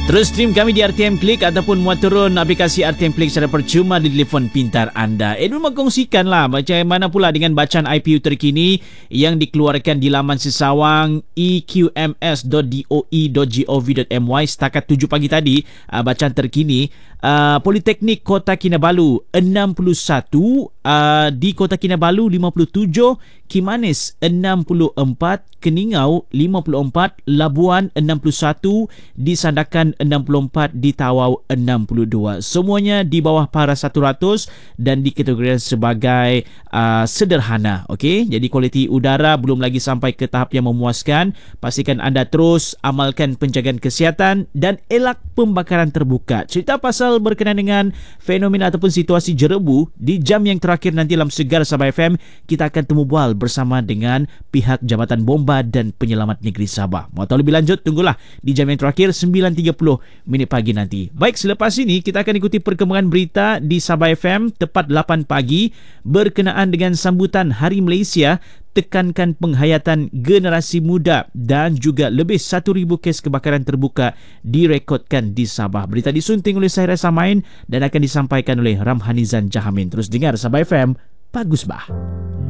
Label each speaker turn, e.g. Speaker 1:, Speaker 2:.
Speaker 1: Terus stream kami di RTM Klik ataupun muat turun aplikasi RTM Klik secara percuma di telefon pintar anda. Edwin mengkongsikanlah macam mana pula dengan bacaan IPU terkini yang dikeluarkan di laman sesawang eqms.doi.gov.my setakat 7 pagi tadi. Bacaan terkini, Politeknik Kota Kinabalu 61, di Kota Kinabalu 57, Kimanis 64, Keningau 54, Labuan 61, di Sandakan 64, di Tawau 62. Semuanya di bawah paras 100 dan dikategorikan sebagai sederhana. Okey, jadi kualiti udara belum lagi sampai ke tahap yang memuaskan. Pastikan anda terus amalkan penjagaan kesihatan dan elak pembakaran terbuka. Cerita pasal berkenaan dengan fenomena ataupun situasi jerebu di jam yang terakhir nanti dalam Segar Sabah FM, kita akan temu bual bersama dengan pihak Jabatan Bomba dan Penyelamat Negeri Sabah. Mau tahu lebih lanjut, tunggulah di jam yang terakhir 9.30 minit pagi nanti. Baik, selepas ini kita akan ikuti perkembangan berita di Sabah FM tepat 8 pagi berkenaan dengan sambutan Hari Malaysia, tekankan penghayatan generasi muda dan juga lebih 1,000 kes kebakaran terbuka direkodkan di Sabah. Berita disunting oleh saya Rasa Main dan akan disampaikan oleh Ramhanizan Jahamin. Terus dengar Sabah FM, bagus bah.